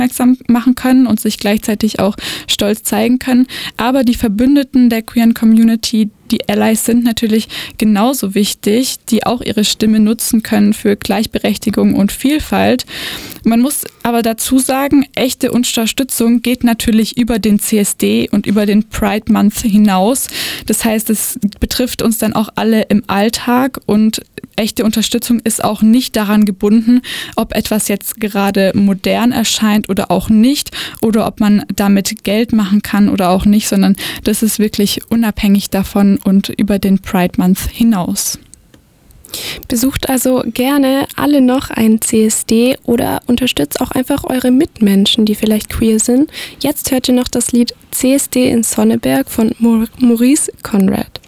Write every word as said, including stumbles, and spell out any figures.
aufmerksam machen können und sich gleichzeitig auch stolz zeigen können. Aber die Verbündeten der queeren Community, die Allies, sind natürlich genauso wichtig, die auch ihre Stimme nutzen können für Gleichberechtigung und Vielfalt. Man muss aber dazu sagen, echte Unterstützung geht natürlich über den C S D und über den Pride Month hinaus. Das heißt, es betrifft uns dann auch alle im Alltag und echte Unterstützung ist auch nicht daran gebunden, ob etwas jetzt gerade modern erscheint oder auch nicht oder ob man damit Geld machen kann oder auch nicht, sondern das ist wirklich unabhängig davon und über den Pride Month hinaus. Besucht also gerne alle noch einen C S D oder unterstützt auch einfach eure Mitmenschen, die vielleicht queer sind. Jetzt hört ihr noch das Lied C S D in Sonneberg von Maurice Conrad.